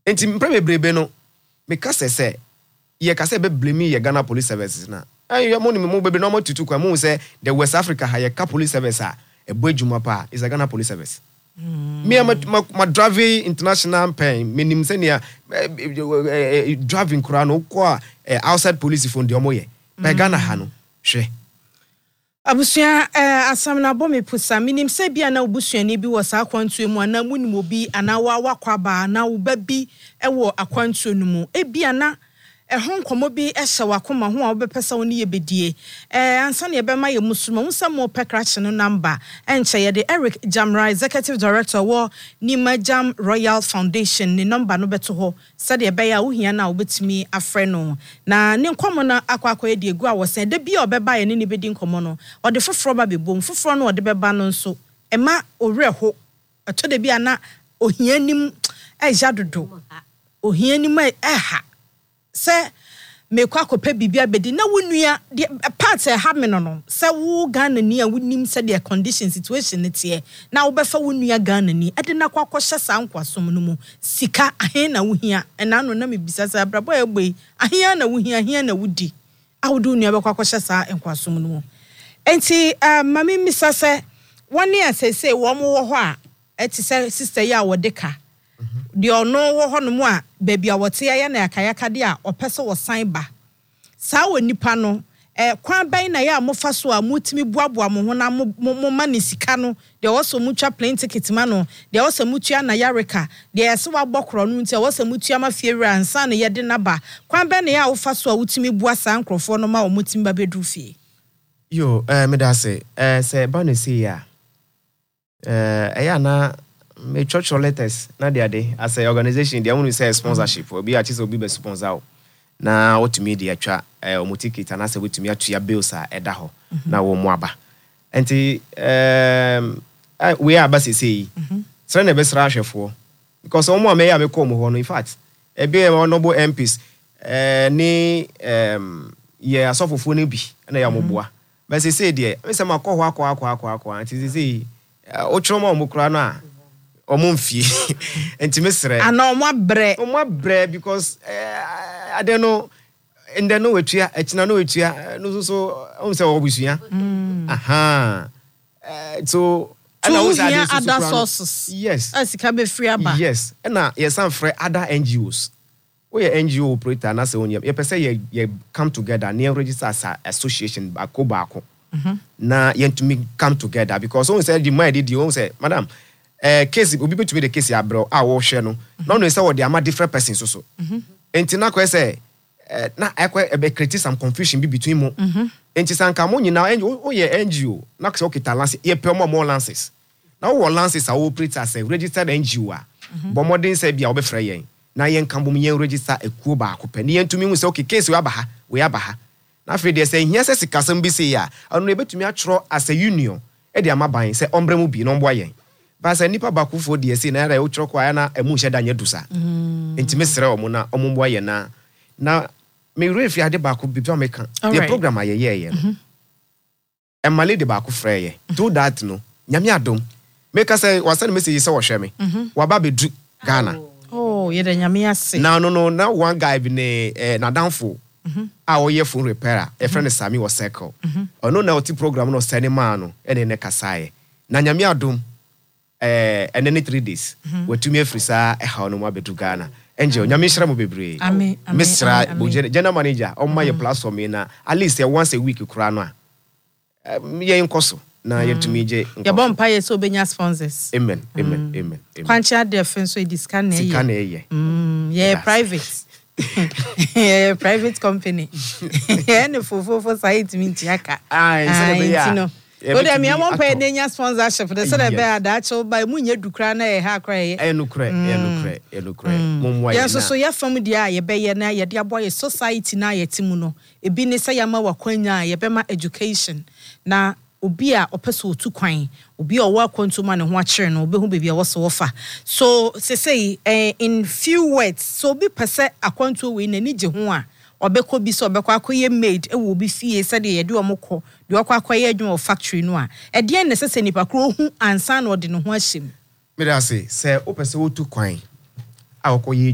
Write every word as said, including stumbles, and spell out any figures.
enti mpre bebrebe no me ka sese ye ka se be blame ye Ghana police services na ayo mo ni mo bebe no mo tutu kwa mo say the West Africa ha ye ka police service a e bo adwuma pa is a Ghana police service. Mm. Me ma ma driving international pen menim se ne driving kura no kwa outside police phone de omo ye ba Ghana ha no hwe Abusua eh asam na bo me pusa minim se bia na obusuani bi wo sa akwantu mu ana munim obi ana wa wakwaba na wo ba bi e wo akwantu no mu e bia na e hon komo bi e hye wakoma ho a wo bepesa wo ne ye bedie eh ansa ne be ma ye musuma wo sam mo pekrache no number enche ye de Eric Jamra executive director wo Nima Jam Royal Foundation ne number no beto ho se de be ya wo hia na wo betimi afre no na ne nkomo na akwakwa ye de egu a wo se de bia obeba ye ne ne bedi nkomo no o de foforo ba bebom foforo no o de beba no nso e ma owerho eto de bia na ohia nim e jadodo ohia nim e ha se me kwa kopa bibia bedi na wonua de part e ha me no no se wo Ghana ni a wonim se de condition situation ne tie na wo befa wonua Ghana ni ade na kwa kwhye sa nkwasom no mu sika ahen na wohia na no na me bisa se abrabo egbe ahen na wohia ahen na wodi awodo nua be kwa kwhye sa nkwasom no mu enti mami misa se woni asese wo mo wo ho a eti se sister ya wo deka de ono wo ho no mu a baby a wote ya na yakayaka de a opese wo san ba saa wo nipa no eh kwan ban na ya mofa so a mutimi buaboa mo ho na mo ma ne sika no de wo so mutwa plane ticket ma no de wo so mutua na yareka de ese wa gbokro no ntia wo so mutua ma fiewura ansa na ye de na ba kwan ban na ya wo fa so a wutimi bua saa nkrofo no ma wo mutimi ba bedu fie yo eh me da se eh se ba ne se ya eh eya na me church letters na dia de as a organization they want to say sponsorship obi a chise obi be sponsor na otumi de atwa eh omo ticket na se otumi atua bills a eda ho na wo mu aba enti um we are basi say so na be sra hwefo because omo a me ya me come ho no in fact e be honorable M Ps eh ni um ye asofofo ne bi na ya moboa basi say de me se makọ ho akọ akọ akọ akọ anti say o choma omo kura no a omumfie enti mesre ana omo abre omo abre because uh, I don't know and then no wetua etina no wetua no so so o se obusua aha uh, so and I was other sources yes asika be free aba yes and na yes am free other N G Os we N G O operator na se onya ye pese ye ye come together na register as a association bako bako na ye to me come together because on say the man did you say madam eh case obi betumi the case abro a wo hwe no no no say what they am different persons so so enti na ko say na ekwe e be create some confusion be between mo enti sanka mo nyina o ye N G O na ko say okay talents ye pe mo more lances na wo lances a wo operate as a registered N G O a bo modern say bia wo be frɛ yen na yen kan bom yen register ekuo ba ko pe ne yen tumi hu say okay case we aba ha we aba ha na afre de say hia say sikasam bi say ya anu e betumi atwro as a union e de amaban say ombre mu bi no mbo ayen ba say nipa ba kufo de say na era e utwro kwa na emu hye da nya dusa enti mesre omo na omo mbo ayen na na me refi ade ba ko bi do meka the program aye ye ye e male de ba ko frɛ ye do that no nyame adom meka say wasane message say wo hwe me wa ba bedu Ghana oh ye de nyame ase na no no na one guy bi ne eh, na danfo a o ye phone repairer e friend Sami was circle ono na oti program no send man no e ne ne kasaye na nyame adom eh and then three days we to me frisa e ha no ma bedu Ghana enje nyame hira mo bebre amen misra general manager o ma ye platform na at least once a week kura no a ye nkoso na ye to me je ye bon pa ye so benya sponsors amen amen amen kwancha defense so dis can ye can ye mm ye private yeah private company yeah no for for for site mintiaka ah instead o de me won pay nenya sponsorship de so de be adacho by munye dukra na e ha kra ye e nukre e nukre e nukre momwa ye so so ye fam dia ye be ye na ye de aboy society na ye timu no e bi ne say yama wakwanya ye be ma education na obi a opeso otu kwan obi a wo akontuma ne ho akere no obi hu bebi a wo so wofa so say say in few words so obi pese akonto we na ni je ho a obekọ bi so obekọ akoye made e wo bi fie se de ye de omokọ de okọ akoye adwuma factory no a e de na sese nipa kro hu ansa na ode no ho ahyem me da say say opese otu kwan a okoye